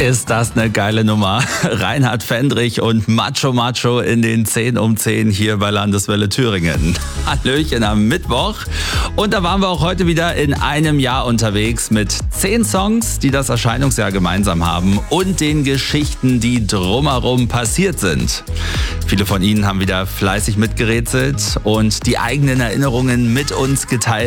Ist das eine geile Nummer? Reinhard Fendrich und Macho Macho in den 10 um 10 hier bei Landeswelle Thüringen. Hallöchen am Mittwoch. Und da waren wir auch heute wieder in einem Jahr unterwegs mit 10 Songs, die das Erscheinungsjahr gemeinsam haben und den Geschichten, die drumherum passiert sind. Viele von Ihnen haben wieder fleißig mitgerätselt und die eigenen Erinnerungen mit uns geteilt.